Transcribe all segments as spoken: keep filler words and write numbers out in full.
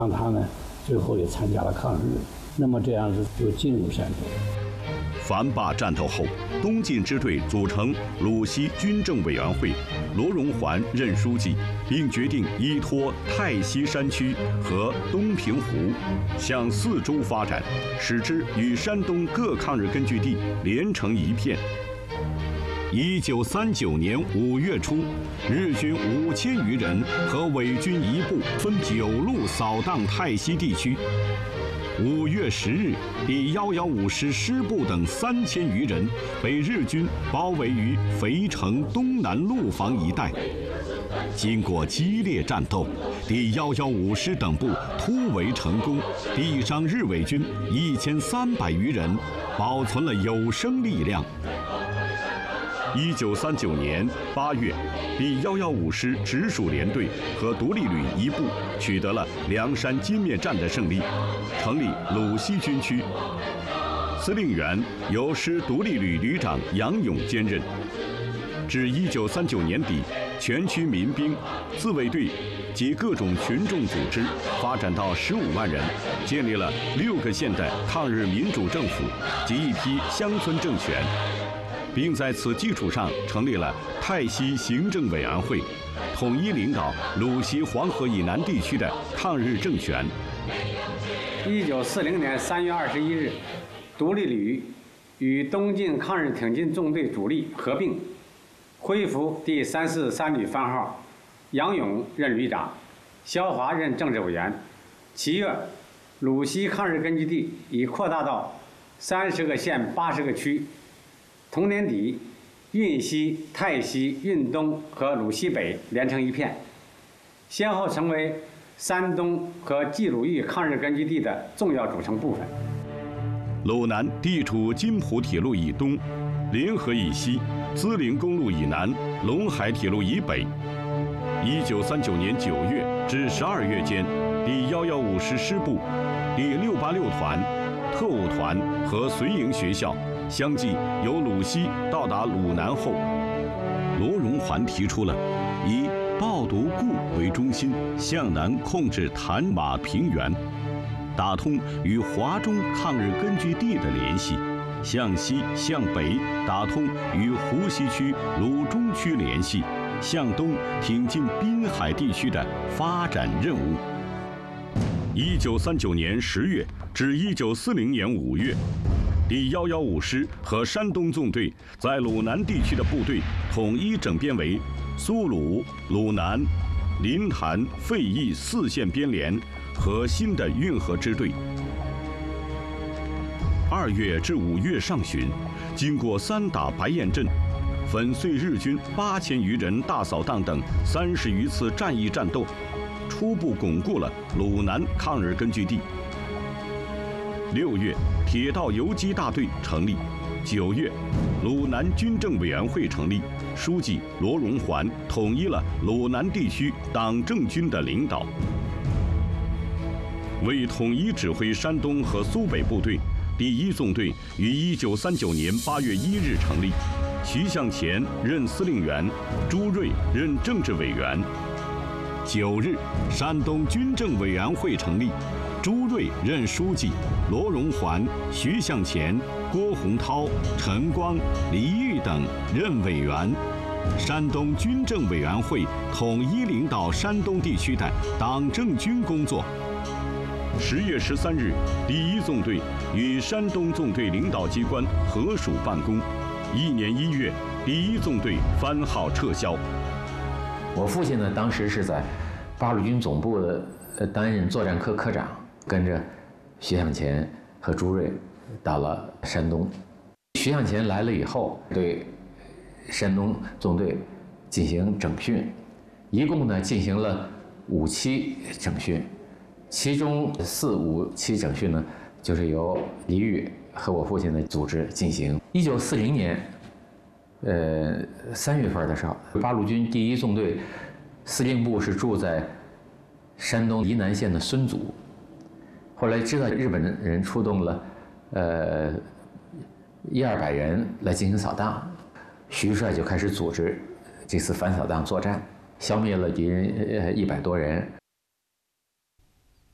让他呢最后也参加了抗日，那么这样子就进入山东。 樊坝战斗后，东进支队组成鲁西军政委员会，罗荣桓任书记，并决定依托泰西山区和东平湖向四周发展，使之与山东各抗日根据地连成一片。一九三九年五月初，日军五千余人和伪军一部分九路扫荡泰西地区。五月十日，第一一五师师部等三千余人被日军包围于肥城东南路房一带。经过激烈战斗，第一一五师等部突围成功，毙伤日伪军一千三百余人，保存了有生力量。一九三九年八月，第一一五师直属联队和独立旅一部取得了梁山金面战的胜利，成立鲁西军区。司令员由师独立旅旅长杨勇兼任。至一九三九年底，全区民兵、自卫队及各种群众组织发展到十五万人，建立了六个县的抗日民主政府及一批乡村政权。并在此基础上成立了泰西行政委员会，统一领导鲁西黄河以南地区的抗日政权。 一九四零年三月二十一日，独立旅与东进抗日挺进纵队主力合并，恢复第三四三旅番号，杨勇任旅长，肖华任政治委员。其月，鲁西抗日根据地已扩大到三十个县、八十个区。同年底，运西、泰西、运东和鲁西北连成一片，先后成为山东和冀鲁豫抗日根据地的重要组成部分。 鲁南地处津浦铁路以东、临河以西、资陵公路以南、陇海铁路以北。一九三九年九月至十二月间，第一一五师师部、第六八六团、特务团和随营学校相继由鲁西到达鲁南后，罗荣桓提出了以抱犊固为中心向南控制谭马平原，打通与华中抗日根据地的联系，向西向北打通与湖西区鲁中区联系，向东挺进滨海地区的发展任务。一九三九年十月至一九四零年五月，第一一五师和山东纵队在鲁南地区的部队统一整编为苏鲁、鲁南、临潭、费邑四县编联和新的运河支队。二月至五月上旬，经过三打白堰镇、粉碎日军八千余人大扫荡等三十余次战役战斗，初步巩固了鲁南抗日根据地。六月，铁道游击大队成立。九月，鲁南军政委员会成立，书记罗荣桓统一了鲁南地区党政军的领导。为统一指挥山东和苏北部队，第一纵队于一九三九年八月一日成立，徐向前任司令员，朱瑞任政治委员。九日，山东军政委员会成立，朱瑞任书记，罗荣桓、徐向前、郭洪涛、陈光、李玉等任委员。山东军政委员会统一领导山东地区的党政军工作。十月十三日，第一纵队与山东纵队领导机关合署办公。一年一月，第一纵队番号撤销。 我父亲呢，当时是在八路军总部的呃担任作战科科长，跟着徐向前和朱瑞到了山东。徐向前来了以后，对山东纵队进行整训，一共呢进行了五期整训，其中四五期整训呢，就是由李玉和我父亲的组织进行。一九四零年，呃三月份的时候，八路军第一纵队司令部是住在山东沂南县的孙祖。后来知道日本人出动了，呃一二百人来进行扫荡，徐帅就开始组织这次反扫荡作战，消灭了敌人呃一百多人。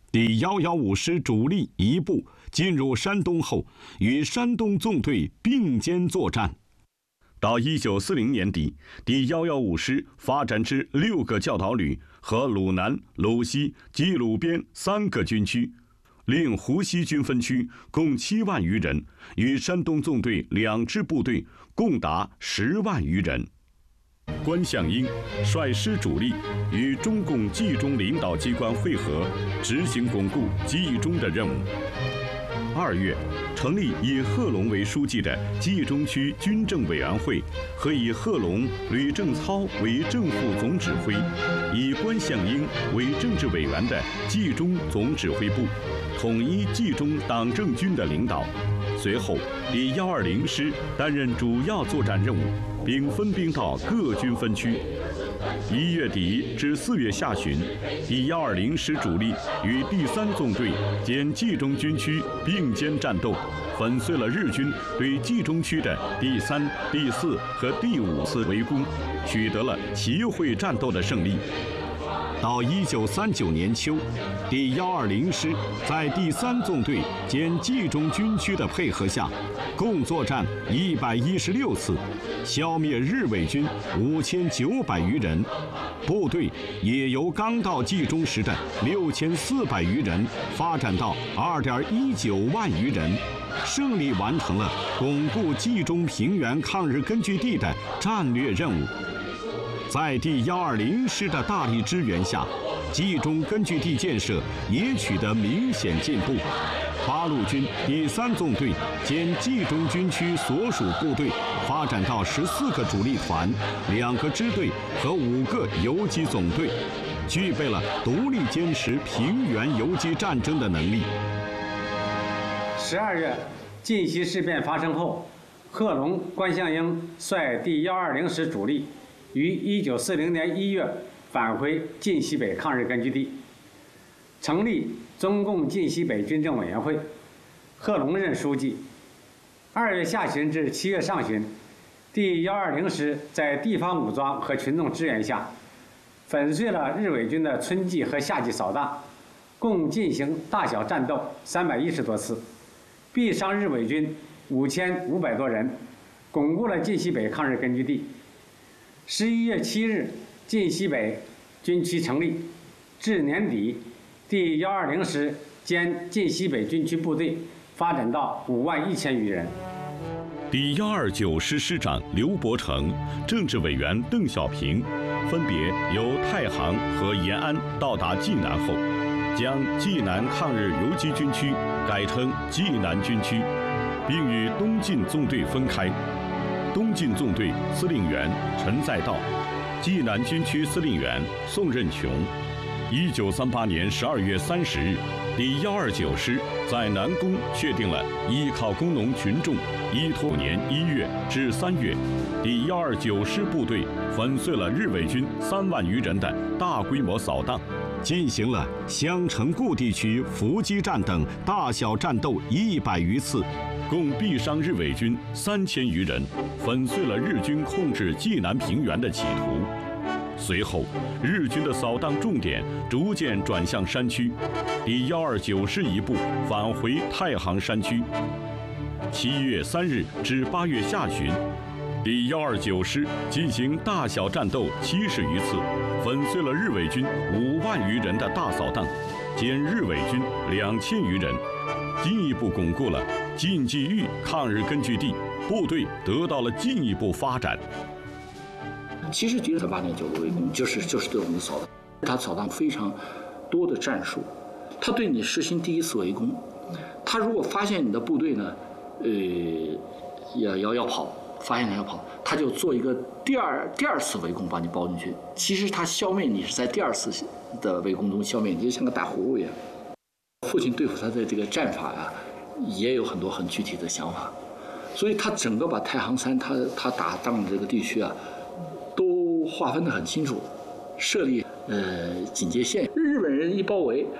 第一一五师主力一部进入山东后，与山东纵队并肩作战。到一九四零年底，第一一五师发展至六个教导旅和鲁南、鲁西及鲁边三个军区，另湖西军分区共七万余人，与山东纵队两支部队共达十万余人。关向英率师主力与中共冀中领导机关会合，执行巩固冀中的任务。二月，成立以贺龙为书记的冀中区军政委员会和以贺龙、吕正操为正副总指挥，以关向英为政治委员的冀中总指挥部，统一冀中党政军的领导。随后，第一二零师担任主要作战任务，并分兵到各军分区。一月底至四月下旬，第一二零师主力与第三纵队兼冀中军区并肩战斗，粉碎了日军对冀中区的第三、第四和第五次围攻，取得了协会战斗的胜利。到一九三九年秋，第一二零师在第三纵队兼冀中军区的配合下，共作战一百一十六次，消灭日伪军五千九百余人，部队也由刚到冀中时的六千四百余人发展到二点一九万余人，胜利完成了巩固冀中平原抗日根据地的战略任务。在第一二零师的大力支援下，冀中根据地建设也取得明显进步。八路军第三纵队兼冀中军区所属部队发展到十四个主力团、两个支队和五个游击总队，具备了独立坚持平原游击战争的能力。 十二月，晋西事变发生后，贺龙、关向英率第一二零师主力于一九四零年一月返回晋西北抗日根据地，成立中共晋西北军政委员会，贺龙任书记。二月下旬至七月上旬，第一二零师在地方武装和群众支援下，粉碎了日伪军的春季和夏季扫荡，共进行大小战斗三百一十多次，毙伤日伪军五千五百多人，巩固了晋西北抗日根据地。十一月七日，晋西北军区成立，至年底，第一二零师兼晋西北军区部队发展到五万一千余人。 第一二九师师长刘伯承、政治委员邓小平分别由太行和延安到达冀南后，将冀南抗日游击军区改称冀南军区，并与东晋纵队分开。东晋纵队司令员陈再道，冀南军区司令员宋任穷。一九三八年十二月三十日，第一二九师在南宫确定了依靠工农群众依托年一月至三月，第一二九师部队粉碎了日伪军三万余人的大规模扫荡，进行了襄城固地区伏击战等大小战斗一百余次，共毙伤日伪军三千余人，粉碎了日军控制冀南平原的企图。随后，日军的扫荡重点逐渐转向山区，第一二九师一部返回太行山区。七月三日至八月下旬，第一二九师进行大小战斗七十余次，粉碎了日伪军五万余人的大扫荡，歼日伪军两千余人，进一步巩固了晋冀豫抗日根据地，部队得到了进一步发展。 其实第八年九个围攻就是就是对我们的扫荡，他扫荡非常多的战术，他对你实行第一次围攻，他如果发现你的部队呢，呃，要要要跑，发现他要跑，他就做一个第二第二次围攻把你包进去。其实他消灭你是在第二次的围攻中消灭你，就像个打葫芦一样。父亲对付他的这个战法啊，也有很多很具体的想法，所以他整个把太行山他他打仗的这个地区啊，都划分得很清楚，设立呃警戒线，日本人一包围，